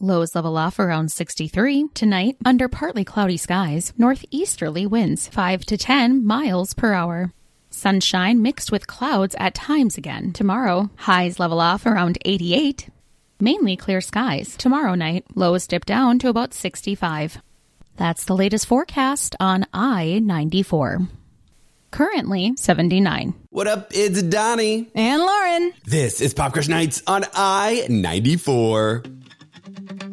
lows level off around 63. Tonight, under partly cloudy skies, northeasterly winds 5 to 10 miles per hour. Sunshine mixed with clouds at times again. Tomorrow, highs level off around 88. Mainly clear skies. Tomorrow night, lows dip down to about 65. That's the latest forecast on I-94. Currently 79. What up? It's Donnie. And Lauren. This is Pop Crush Nights on I-94.